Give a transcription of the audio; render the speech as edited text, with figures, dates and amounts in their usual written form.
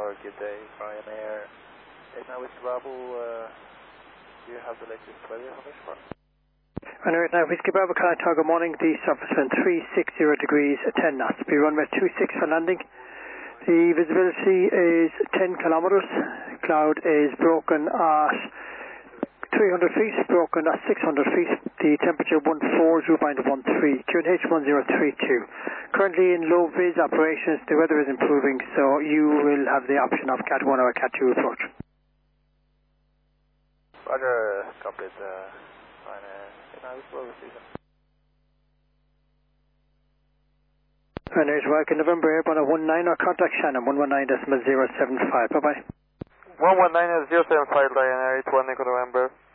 Tower, good day, Ryanair. 89 Whiskey Bravo, do you have the latest weather information for us? Ryanair 89 Whiskey Bravo, Tower, good morning. The surface wind 360 degrees, 10 knots. Be runway 26 for landing. The visibility is 10 kilometers. Cloud is broken at 300 feet, broken at 600 feet. The temperature 14.13, QNH 1032. Currently in low vis operations, the weather is improving, so you will have the option of Cat 1 or Cat 2 approach. Roger, copied. Fine, now we will receive them. Ryanair Welcome November Airborne 19 or contact Shannon 119.075. Bye bye. 119.075 Ryanair 81 November.